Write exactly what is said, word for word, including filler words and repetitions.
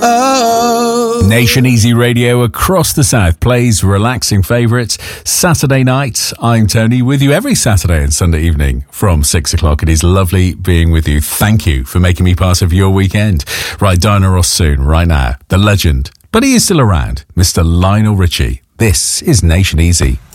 Oh. Nation Easy Radio across the South plays relaxing favourites. Saturday night, I'm Tony, with you every Saturday and Sunday evening from six o'clock. It is lovely being with you. Thank you for making me part of your weekend. Right, Diana Ross soon, right now. The legend, but he is still around, Mister Lionel Richie. This is Nation Easy.